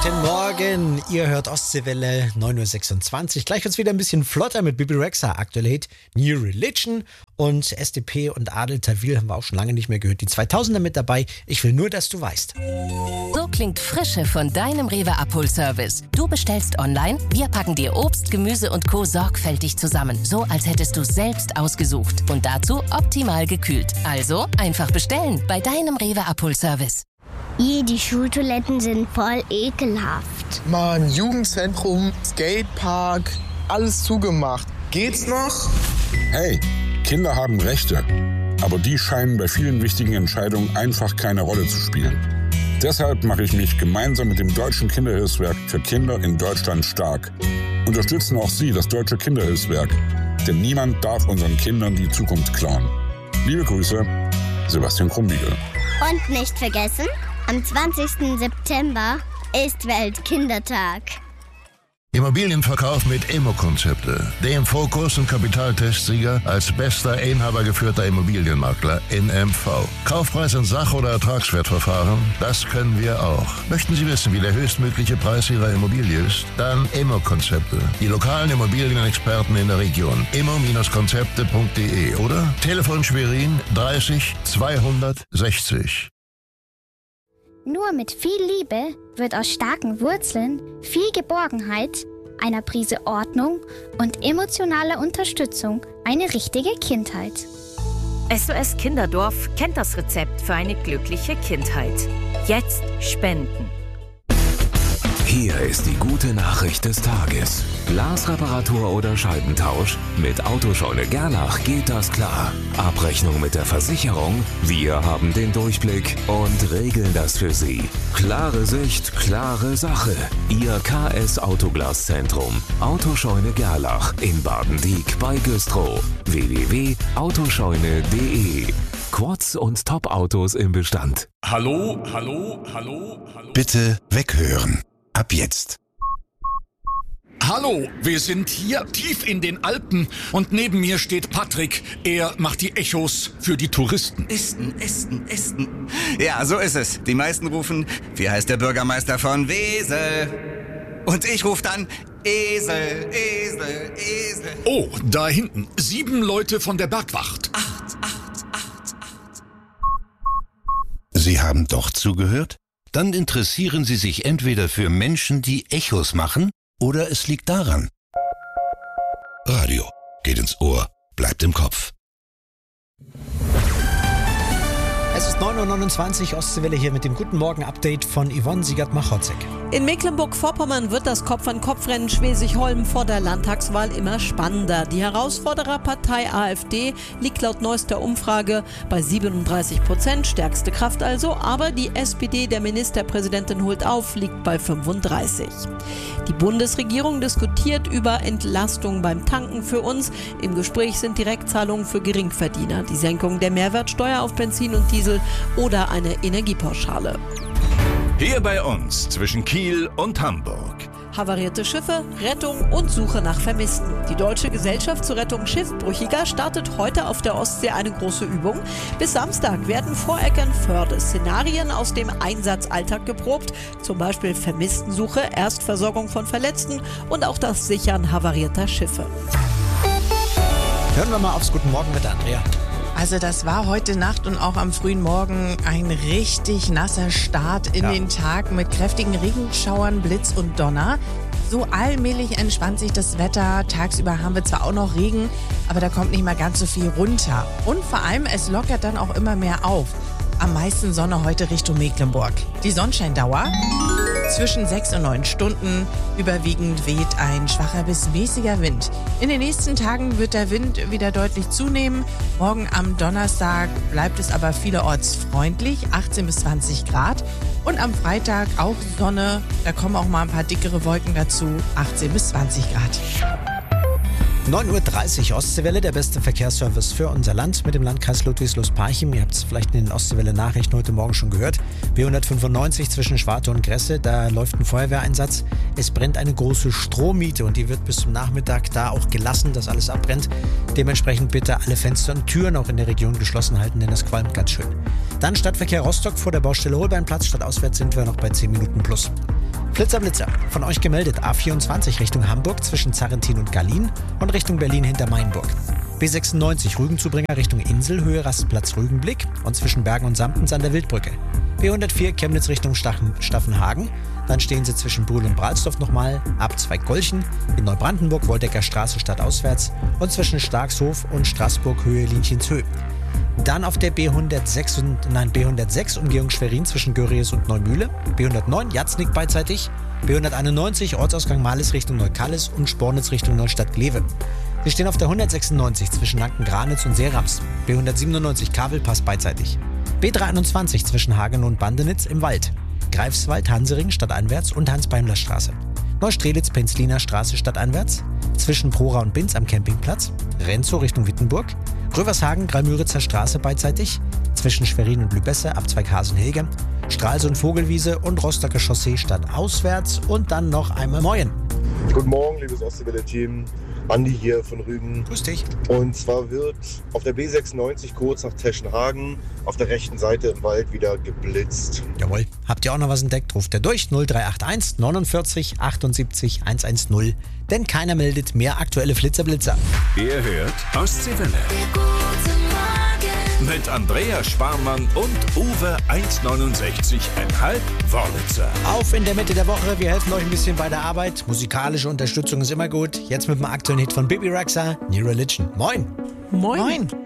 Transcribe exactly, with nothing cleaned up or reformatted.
Guten Morgen, ihr hört Ostseewelle neun Uhr sechsundzwanzig. Gleich wird's wieder ein bisschen flotter mit Bibi Rexha. Aktuell Hit New Religion und S D P und Adel Tawil haben wir auch schon lange nicht mehr gehört. Die zweitausender mit dabei. Ich will nur, dass du weißt. So klingt Frische von deinem Rewe Abholservice. Du bestellst online, wir packen dir Obst, Gemüse und Co. sorgfältig zusammen. So, als hättest du selbst ausgesucht. Und dazu optimal gekühlt. Also einfach bestellen bei deinem Rewe Abholservice. Je, die Schultoiletten sind voll ekelhaft. Mann, Jugendzentrum, Skatepark, alles zugemacht. Geht's noch? Hey, Kinder haben Rechte, aber die scheinen bei vielen wichtigen Entscheidungen einfach keine Rolle zu spielen. Deshalb mache ich mich gemeinsam mit dem Deutschen Kinderhilfswerk für Kinder in Deutschland stark. Unterstützen auch Sie das Deutsche Kinderhilfswerk, denn niemand darf unseren Kindern die Zukunft klauen. Liebe Grüße, Sebastian Krumbiegel. Und nicht vergessen, am zwanzigsten September ist Weltkindertag. Immobilienverkauf mit Immo-Konzepte. Dem Fokus- und Kapitaltestsieger als bester inhabergeführter Immobilienmakler in M V. Kaufpreis in Sach- oder Ertragswertverfahren? Das können wir auch. Möchten Sie wissen, wie der höchstmögliche Preis Ihrer Immobilie ist? Dann Immo-Konzepte. Die lokalen Immobilienexperten in der Region. immo Konzepte punkt de oder Telefon Schwerin dreißig zweihundertsechzig. Nur mit viel Liebe wird aus starken Wurzeln viel Geborgenheit, einer Prise Ordnung und emotionaler Unterstützung eine richtige Kindheit. S O S Kinderdorf kennt das Rezept für eine glückliche Kindheit. Jetzt spenden. Hier ist die gute Nachricht des Tages. Glasreparatur oder Scheibentausch? Mit Autoscheune Gerlach geht das klar. Abrechnung mit der Versicherung? Wir haben den Durchblick und regeln das für Sie. Klare Sicht, klare Sache. Ihr K S Autoglaszentrum. Autoscheune Gerlach in Badendiek bei Güstrow. w w w punkt autoscheune punkt de. Quads und Top-Autos im Bestand. Hallo, hallo, hallo, hallo. Bitte weghören. Ab jetzt. Hallo, wir sind hier tief in den Alpen und neben mir steht Patrick. Er macht die Echos für die Touristen. Esten, Esten, Esten. Ja, so ist es. Die meisten rufen, wie heißt der Bürgermeister von Wesel? Und ich rufe dann, Esel, Esel, Esel. Oh, da hinten, sieben Leute von der Bergwacht. Acht, acht, acht, acht. Sie haben doch zugehört? Dann interessieren Sie sich entweder für Menschen, die Echos machen, oder es liegt daran. Radio geht ins Ohr, bleibt im Kopf. Es ist neun Uhr neunundzwanzig, Ostseewelle hier mit dem Guten Morgen-Update von Yvonne Siegert-Machotzek. In Mecklenburg-Vorpommern wird das Kopf-an-Kopf-Rennen Schwesig-Holm vor der Landtagswahl immer spannender. Die Herausfordererpartei AfD liegt laut neuester Umfrage bei siebenunddreißig Prozent, stärkste Kraft also, aber die S P D der Ministerpräsidentin holt auf, liegt bei fünfunddreißig. Die Bundesregierung diskutiert über Entlastung beim Tanken für uns. Im Gespräch sind Direktzahlungen für Geringverdiener, die Senkung der Mehrwertsteuer auf Benzin und Diesel oder eine Energiepauschale. Hier bei uns zwischen Kiel und Hamburg. Havarierte Schiffe, Rettung und Suche nach Vermissten. Die Deutsche Gesellschaft zur Rettung Schiffbrüchiger startet heute auf der Ostsee eine große Übung. Bis Samstag werden vor Eckernförde Szenarien aus dem Einsatzalltag geprobt, zum Beispiel Vermisstensuche, Erstversorgung von Verletzten und auch das Sichern havarierter Schiffe. Hören wir mal aufs Guten Morgen mit Andrea. Also das war heute Nacht und auch am frühen Morgen ein richtig nasser Start in ja. den Tag mit kräftigen Regenschauern, Blitz und Donner. So allmählich entspannt sich das Wetter. Tagsüber haben wir zwar auch noch Regen, aber da kommt nicht mal ganz so viel runter. Und vor allem, es lockert dann auch immer mehr auf. Am meisten Sonne heute Richtung Mecklenburg. Die Sonnenscheindauer zwischen sechs und neun Stunden. Überwiegend weht ein schwacher bis mäßiger Wind. In den nächsten Tagen wird der Wind wieder deutlich zunehmen. Morgen am Donnerstag bleibt es aber vielerorts freundlich, achtzehn bis zwanzig Grad. Und am Freitag auch Sonne, da kommen auch mal ein paar dickere Wolken dazu, achtzehn bis zwanzig Grad. neun Uhr dreißig Ostseewelle, der beste Verkehrsservice für unser Land mit dem Landkreis Ludwigslust-Parchim. Ihr habt es vielleicht in den Ostseewelle-Nachrichten heute Morgen schon gehört. B hundertfünfundneunzig zwischen Schwarte und Gresse, da läuft ein Feuerwehreinsatz. Es brennt eine große Strommiete und die wird bis zum Nachmittag da auch gelassen, dass alles abbrennt. Dementsprechend bitte alle Fenster und Türen auch in der Region geschlossen halten, denn das qualmt ganz schön. Dann Stadtverkehr Rostock vor der Baustelle Holbeinplatz. Stadtauswärts sind wir noch bei zehn Minuten plus. Flitzer Blitzer, von euch gemeldet A vierundzwanzig Richtung Hamburg zwischen Zarrentin und Gallien und Richtung Berlin hinter Mainburg. B sechsundneunzig Rügenzubringer Richtung Insel, Höhe Rastplatz Rügenblick und zwischen Bergen und Sampens an der Wildbrücke. B hundertvier Chemnitz Richtung Stachen, Staffenhagen, dann stehen sie zwischen Brühl und Bralsdorf nochmal, Abzweig Golchen, in Neubrandenburg Woldecker Straße stadtauswärts und zwischen Starkshof und Straßburg Höhe Lienchenshöhe. Dann auf der B hundertsechs, und, nein, B hundertsechs Umgehung Schwerin zwischen Göries und Neumühle, B hundertneun Jatznick beidseitig, B hunderteinundneunzig Ortsausgang Males Richtung Neukallis und Spornitz Richtung Neustadt-Glewe. Sie stehen auf der hundertsechsundneunzig zwischen Lanken-Granitz und Seerams, B hundertsiebenundneunzig Kavelpass beidseitig, B dreihunderteinundzwanzig zwischen Hagen und Bandenitz im Wald, Greifswald Hansering stadteinwärts und Hans-Beimler-Straße, Neustrelitz Penzliner Straße stadteinwärts, zwischen Prora und Binz am Campingplatz, Renzow Richtung Wittenburg, Rövershagen Greimüritzer Straße beidseitig, zwischen Schwerin und Lübesse Abzweig Hasenhege, Stralsund Vogelwiese und Rostocker Chaussee stadtauswärts und dann noch einmal Moyen. Guten Morgen, liebes Ostseewelle-Team. Andi hier von Rügen. Grüß dich. Und zwar wird auf der B sechsundneunzig kurz nach Teschenhagen auf der rechten Seite im Wald wieder geblitzt. Jawohl. Habt ihr auch noch was entdeckt? Ruft ihr durch null drei acht eins neunundvierzig achtundsiebzig hundertzehn. Denn keiner meldet mehr aktuelle Flitzerblitzer. Ihr hört Ostseewelle. Mit Andrea Sparmann und Uwe eins neunundsechzig Komma fünf Wörlitzer. Auf in der Mitte der Woche. Wir helfen euch ein bisschen bei der Arbeit. Musikalische Unterstützung ist immer gut. Jetzt mit dem aktuellen Hit von Bibi Rexha, New Religion. Moin. Moin. Moin.